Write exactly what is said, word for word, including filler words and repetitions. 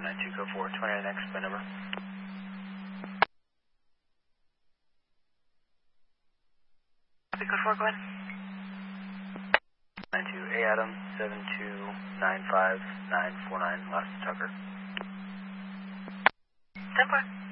nine two, code four, twenty-nine X, by number. Copy, code four, go ahead. nine two, A Adam, seven two nine five nine four nine, last Tucker. ten four.